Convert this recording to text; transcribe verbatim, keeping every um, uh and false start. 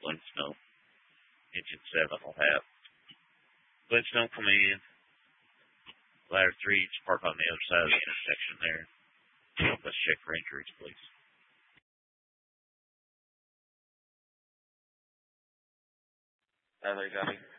Flintstone. Engine seven will have. Flintstone, come in. Ladder three, just park on the other side of the intersection there. Let's check for injuries, please. L A W.